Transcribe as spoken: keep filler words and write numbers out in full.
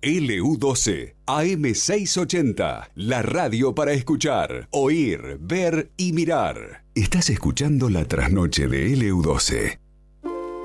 L U doce, A M seiscientos ochenta, la radio para escuchar, oír, ver y mirar. Estás escuchando la trasnoche de L U doce.